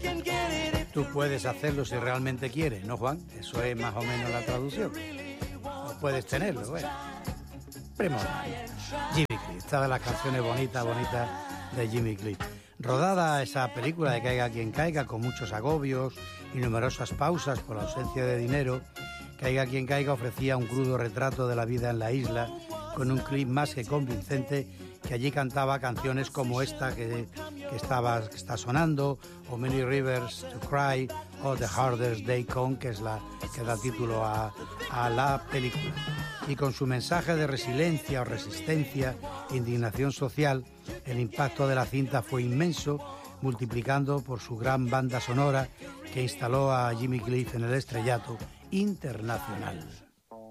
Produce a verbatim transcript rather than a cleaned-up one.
Tú puedes hacerlo si realmente quieres, ¿no, Juan? Eso es más o menos la traducción. No puedes tenerlo, bueno. Primo Jimmy Cliff, esta de las canciones bonitas, bonitas de Jimmy Cliff. Rodada esa película de Caiga quien caiga, con muchos agobios y numerosas pausas por la ausencia de dinero, Caiga quien caiga ofrecía un crudo retrato de la vida en la isla, con un clip más que convincente, que allí cantaba canciones como esta que, que, estaba, que está sonando, o Many Rivers to Cry, o The Hardest Day Come, que es la que da título a, a la película. Y con su mensaje de resiliencia o resistencia e indignación social, el impacto de la cinta fue inmenso, multiplicando por su gran banda sonora que instaló a Jimmy Cliff en el estrellato internacional.